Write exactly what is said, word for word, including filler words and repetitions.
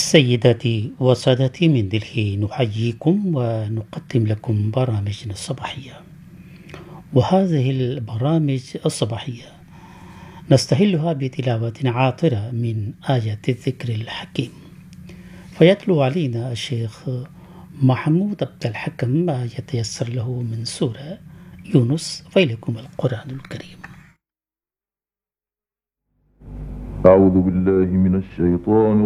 سيداتي وسادتي، من دلهي نحييكم ونقدم لكم برامجنا الصباحية. وهذه البرامج الصباحية نستهلها بتلاوة عاطرة من آية الذكر الحكيم، فيتلو علينا الشيخ محمود عبد الحكم ما يتيسر له من سورة يونس، فإليكم القرآن الكريم. أعوذ بالله من الشيطان